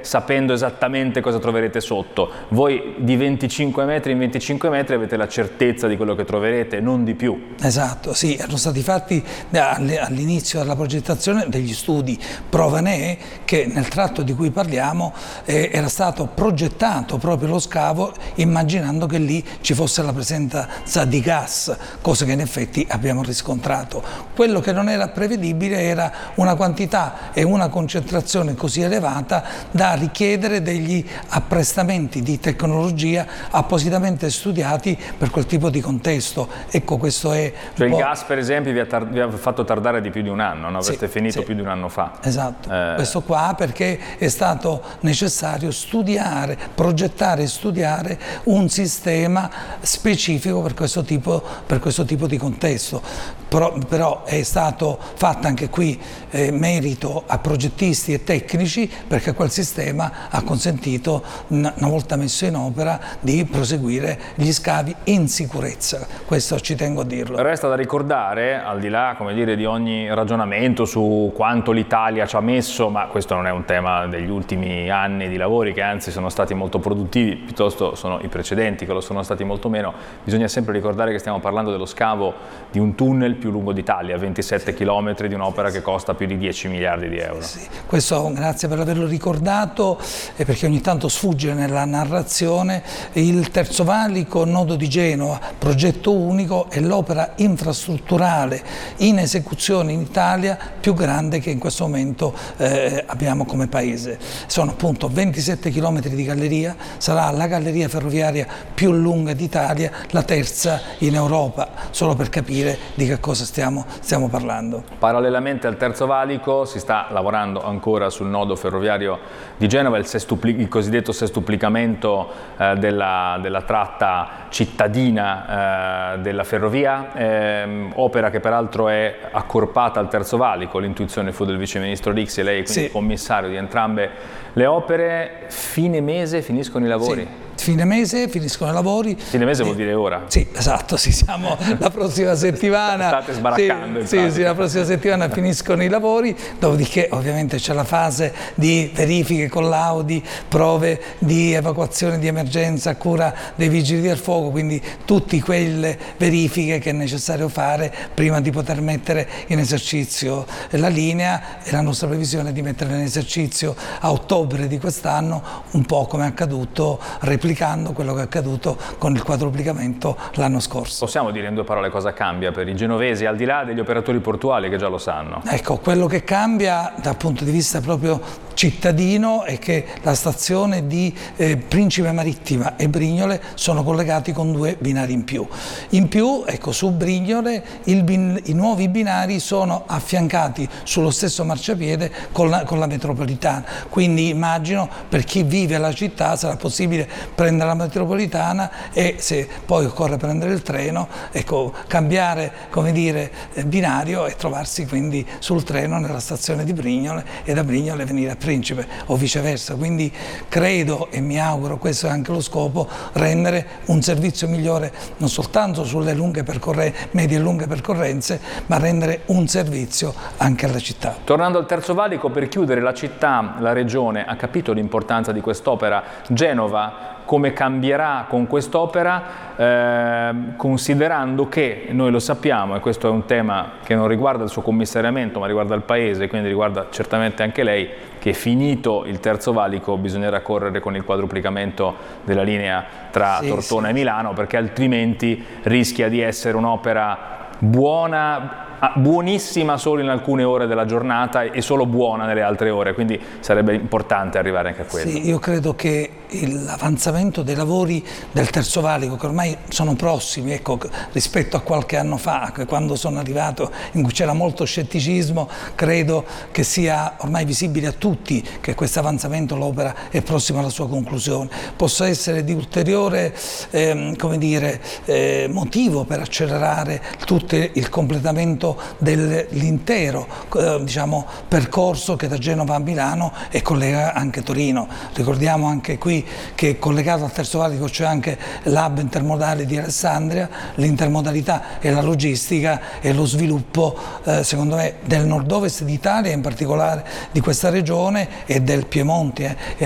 sapendo esattamente cosa troverete sotto. Voi di 25 metri in 25 metri avete la certezza di quello che troverete, non di più. Esatto, sì, erano stati fatti all'inizio della progettazione degli studi. Prova ne è che nel tratto di cui parliamo era stato progettato proprio lo scavo immaginando che lì ci fosse la presenza di gas, cosa che in effetti abbiamo riscontrato. Quello che non era prevedibile era una quantità e una concentrazione così elevata da richiedere degli apprestamenti di tecnologia appositamente studiati per quel tipo di contesto. Ecco, questo è... Cioè il gas, per esempio, vi ha fatto tardare di più di un anno, no? Avete finito più di un anno fa. Esatto, questo qua perché è stato necessario studiare, progettare e studiare un sistema specifico per questo tipo di contesto. Però è stato fatto anche qui merito a progettisti e tecnici, perché quel sistema ha consentito, una volta messo in opera, di proseguire gli scavi in sicurezza. Questo ci tengo a dirlo. Resta da ricordare, al di là, come dire, di ogni ragionamento su quanto l'Italia ci ha messo, ma questo non è un tema degli ultimi anni di lavori, che anzi sono stati molto produttivi, piuttosto sono i precedenti che lo sono stati molto meno. Bisogna sempre ricordare che stiamo parlando dello scavo di un tunnel più lungo d'Italia, 27 chilometri, di un'opera che costa più di 10 miliardi di euro. Sì. Questo grazie per averlo ricordato, perché ogni tanto sfugge nella narrazione. Il Terzo Valico, nodo di Genova, progetto unico, è l'opera infrastrutturale in esecuzione in Italia più grande che in questo momento abbiamo come paese. Sono appunto 27 chilometri di galleria, sarà la galleria ferroviaria più lunga d'Italia, la terza in Europa, solo per capire di che cosa stiamo parlando. Parallelamente al Terzo Valico si sta lavorando ancora sul nodo ferroviario di Genova, il cosiddetto sestuplicamento della tratta cittadina della ferrovia, opera che peraltro è accorpata al Terzo Valico. L'intuizione fu del vice ministro Rixi, lei quindi commissario di entrambe le opere. Fine mese finiscono i lavori? Sì. Fine mese finiscono i lavori. Fine mese vuol dire ora? Sì, esatto, siamo la prossima settimana. State sbaraccando. Sì, la prossima settimana finiscono i lavori, dopodiché ovviamente c'è la fase di verifiche, collaudi, prove di evacuazione di emergenza a cura dei vigili del fuoco, quindi tutte quelle verifiche che è necessario fare prima di poter mettere in esercizio la linea, e la nostra previsione è di metterla in esercizio a ottobre di quest'anno, un po' come è accaduto, replicando quello che è accaduto con il quadruplicamento l'anno scorso. Possiamo dire in due parole cosa cambia per i genovesi, al di là degli operatori portuali che già lo sanno? Ecco, quello che cambia dal punto di vista proprio cittadino è che la stazione di Principe Marittima e Brignole sono collegati con 2 binari in più. In più, ecco, su Brignole i nuovi binari sono affiancati sullo stesso marciapiede con la metropolitana, quindi immagino per chi vive alla città sarà possibile prendere la metropolitana e, se poi occorre prendere il treno, ecco, cambiare, come dire, binario e trovarsi quindi sul treno nella stazione di Brignole e da Brignole venire a Principe o viceversa. Quindi credo e mi auguro, questo è anche lo scopo, rendere un servizio migliore non soltanto sulle medie e lunghe percorrenze, ma rendere un servizio anche alla città. Tornando al Terzo Valico, per chiudere, la città, la regione ha capito l'importanza di quest'opera. Genova come cambierà con quest'opera, considerando che, noi lo sappiamo, e questo è un tema che non riguarda il suo commissariamento ma riguarda il Paese, quindi riguarda certamente anche lei, che finito il Terzo Valico bisognerà correre con il quadruplicamento della linea tra Tortona e Milano, perché altrimenti rischia di essere un'opera buonissima solo in alcune ore della giornata e solo buona nelle altre ore, quindi sarebbe importante arrivare anche a quello. Sì, io credo che l'avanzamento dei lavori del Terzo Valico, che ormai sono prossimi, ecco, rispetto a qualche anno fa, quando sono arrivato, in cui c'era molto scetticismo, credo che sia ormai visibile a tutti che questo avanzamento, l'opera è prossima alla sua conclusione. Possa essere di ulteriore motivo per accelerare tutto il completamento dell'intero percorso che da Genova a Milano e collega anche Torino. Ricordiamo anche qui che collegato al Terzo Valico c'è anche l'hub intermodale di Alessandria. L'intermodalità e la logistica e lo sviluppo secondo me del nord-ovest d'Italia, in particolare di questa regione e del Piemonte